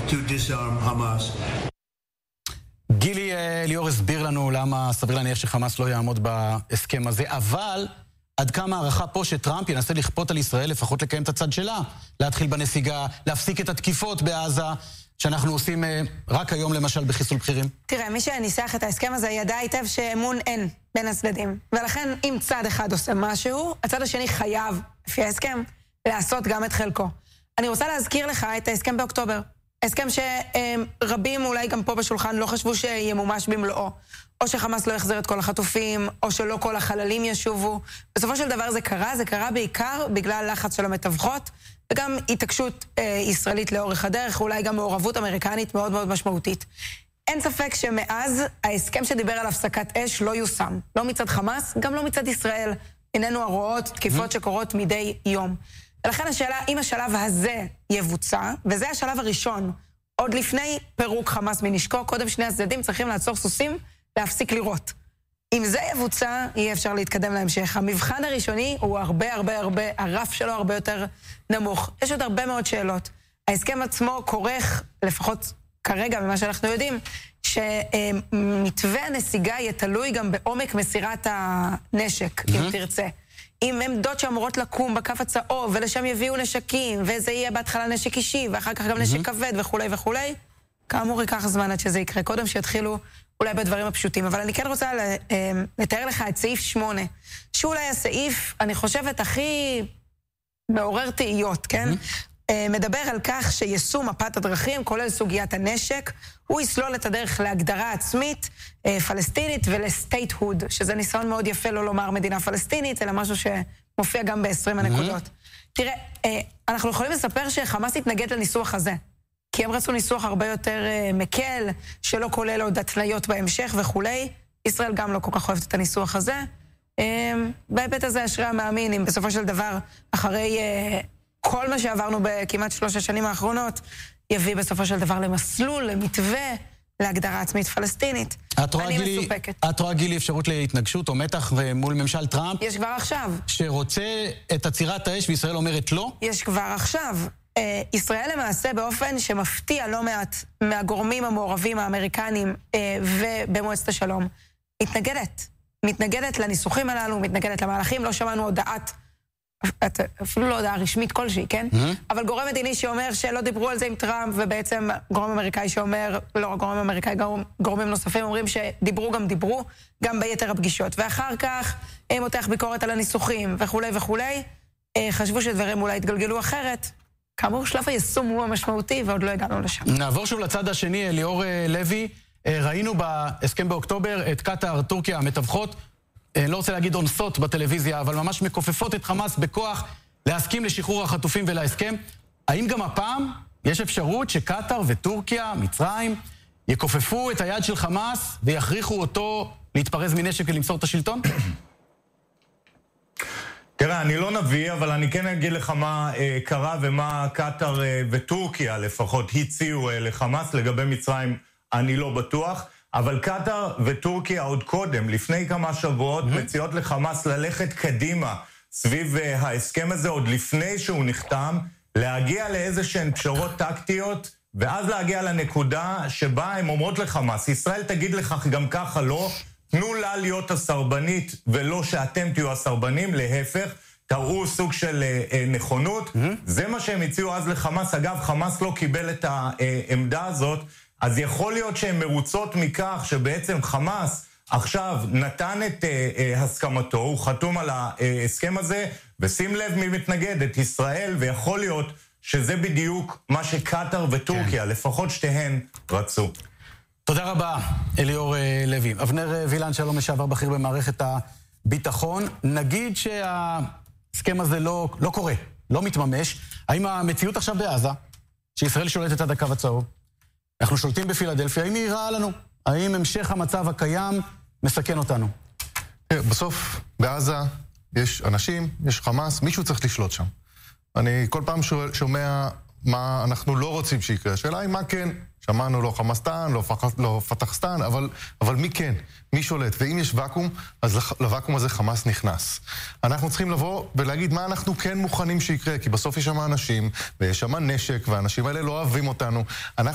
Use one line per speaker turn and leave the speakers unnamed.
to disarm Hamas.
גילי ליאור הסביר לנו למה סביר להניח שחמאס לא יעמוד בהסכם הזה, אבל עד כמה הערכה פה שטראמפ ינסה לכפות על ישראל לפחות לקיים את הצד שלה, להתחיל בנסיגה, להפסיק את התקיפות בעזה, שאנחנו עושים רק היום למשל בחיסול בכירים?
תראה, מי שניסח את ההסכם הזה ידע היטב שאמון אין בין הצדדים. ולכן אם צד אחד עושה משהו, הצד השני חייב, לפי ההסכם, לעשות גם את חלקו. אני רוצה להזכיר לך את ההסכם באוקטובר. הסכם שרבים אולי גם פה בשולחן לא חשבו שימומש במלואו. או שחמאס לא יחזיר את כל החטופים, או שלא כל החללים ישובו. בסופו של דבר זה קרה בעיקר בגלל לחץ של המתווכות, וגם התעקשות ישראלית לאורך הדרך, אולי גם מעורבות אמריקנית מאוד מאוד משמעותית. אין ספק שמאז ההסכם שדיבר על הפסקת אש לא יושם. לא מצד חמאס, גם לא מצד ישראל. איננו הרואות תקיפות שקורות מדי יום. ולכן השאלה, אם השלב הזה יבוצע, וזה השלב הראשון, עוד לפני פירוק חמאס מנשקו, קודם שני הצדדים צריכים לעצור סוסים, להפסיק לירות. אם זה יבוצע, יהיה אפשר להתקדם להמשך. המבחן הראשוני הוא הרבה, הרף שלו הרבה יותר נמוך. יש עוד הרבה מאוד שאלות. ההסכם עצמו כורך, לפחות כרגע, ממה שאנחנו יודעים, שמתווה הנסיגה יהיה תלוי גם בעומק מסירת הנשק, אם תרצה. עם עמדות שאמורות לקום בקו הצהוב, ולשם יביאו נשקים, וזה יהיה בהתחלה נשק אישי, ואחר כך גם נשק כבד וכולי וכולי. כאמור, ייקח זמן עד שזה יקרה. קודם שיתחילו אולי בדברים הפשוטים. אבל אני כן רוצה לתאר לך את סעיף 8, שהוא אולי הסעיף, אני חושבת, הכי מעורר תהיות, כן? מדבר על כך שיישום מפת הדרכים, כולל סוגיית הנשק, הוא יסלול את הדרך להגדרה עצמית פלסטינית ולסטייט-הוד, שזה ניסיון מאוד יפה לא לומר מדינה פלסטינית, אלא משהו שמופיע גם ב-20 הנקודות. תראה, אנחנו יכולים לספר שחמאס התנגד לניסוח הזה, כי הם רצו ניסוח הרבה יותר מקל, שלא כולל עוד התניות בהמשך וכולי. ישראל גם לא כל כך אוהבת את הניסוח הזה. בהיבט הזה אשרי המאמין, אם בסופו של דבר, אחרי כל מה שעברנו בכמעט 3 השנים האחרונות, יביא בסופו של דבר למסלול, למתווה, להגדרה עצמית פלסטינית. אני מסופקת.
את רואה גילי אפשרות להתנגשות או מתח מול ממשל טראמפ?
יש כבר עכשיו.
שרוצה את עצירת האש וישראל אומרת לא? יש
כבר עכשיו. ישראל למעשה באופן שמפתיע לא מעט מהגורמים המעורבים האמריקנים ובמועצת השלום, מתנגדת לניסוחים הללו, מתנגדת למהלכים, לא שמענו הודעת, אפילו לא הודעה רשמית כלשהי, כן? אבל גורם מדיני שאומר שלא דיברו על זה עם טראמפ, ובעצם גורם אמריקאי שאומר, לא רק גורם אמריקאי, גורמים נוספים אומרים שדיברו גם ביתר הפגישות. ואחר כך מותח ביקורת על הניסוחים וכולי וכולי, חשבו שדברים אולי התגלגלו אחרת. כאמור, שלב היישום הוא המשמעותי, ועוד לא הגענו לשם.
נעבור שוב לצד השני, ליאור לוי. ראינו בהסכם באוקטובר את קטר, טורקיה, המתווכות, אני לא רוצה להגיד אונסות בטלוויזיה, אבל ממש מכופפות את חמאס בכוח להסכים לשחרור החטופים ולהסכם. האם גם הפעם יש אפשרות שקטר וטורקיה, מצרים, יכופפו את היד של חמאס ויכריחו אותו להתפרז מנשק ולמסור את השלטון?
תראה, אני לא נביא, אבל אני כן אגיד לך מה קרה ומה קטר וטורקיה לפחות הציעו לחמאס. לגבי מצרים אני לא בטוח, אבל קטר וטורקיה עוד קודם, לפני כמה שבועות, מציעות לחמאס ללכת קדימה סביב ההסכם הזה, עוד לפני שהוא נחתם, להגיע לאיזשהן פשרות טקטיות, ואז להגיע לנקודה שבה הן אומרות לחמאס, ישראל תגיד לך גם ככה לא, תנו לה להיות הסרבנית ולא שאתם תהיו הסרבנים, להפך, תראו סוג של נכונות. זה מה שהם הציעו אז לחמאס. אגב, חמאס לא קיבל את העמדה הזאת, אז יכול להיות שהן מרוצות מכך שבעצם חמאס עכשיו נתן את הסכמתו, הוא חתום על ההסכם הזה, ושים לב מי מתנגד, את ישראל, ויכול להיות שזה בדיוק מה שקטר וטורקיה, לפחות שתיהן רצו.
תודה רבה, ליאור לוי. אבנר וילן, שלום, לשעבר בכיר במערכת הביטחון. נגיד שההסכם הזה לא קורה, לא מתממש. האם המציאות עכשיו בעזה, שישראל שולטת עד הקו הצהוב, אנחנו שולטים בפילדלפיה, האם היא רעה לנו? האם המשך המצב הקיים מסכן אותנו?
בסוף, בעזה יש אנשים, יש חמאס, מישהו צריך לשלוט שם. אני כל פעם שומע מה אנחנו לא רוצים שיקרה. השאלה היא מה כן. שמענו לא חמאסטן, לא פתחסטן, אבל מי כן? מי שולט? ואם יש ואקום, אז לוואקום הזה חמאס נכנס. אנחנו צריכים לבוא ולהגיד מה אנחנו כן מוכנים שיקרה, כי בסוף יש שם אנשים, ויש שם נשק, והאנשים האלה לא אוהבים אותנו.